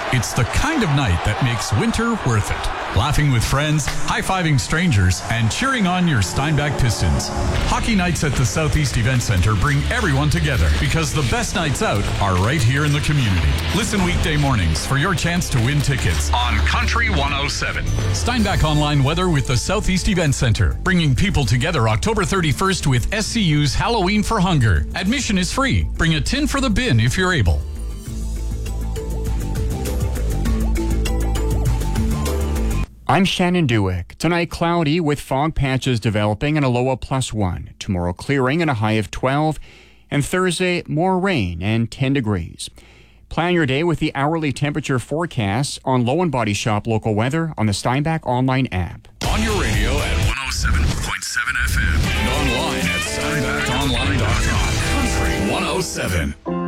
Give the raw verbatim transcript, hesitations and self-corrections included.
It's the kind of night that makes winter worth it. Laughing with friends, high-fiving strangers, and cheering on your Steinbach Pistons. Hockey nights at the Southeast Event Center bring everyone together because the best nights out are right here in the community. Listen weekday mornings for your chance to win tickets on Country one oh seven. Steinbach Online Weather with the Southeast Event Center, bringing people together October thirty-first with S C U's Halloween for Hunger. Admission is free. Bring a tin for the bin if you're able. I'm Shannon Dewick. Tonight, cloudy with fog patches developing and a low of plus one. Tomorrow, clearing and a high of twelve. And Thursday, more rain and ten degrees. Plan your day with the hourly temperature forecasts on Low and Body Shop local weather on the Steinbach Online app. On your radio at one oh seven point seven F M and online at steinbach online dot com. Country one oh seven.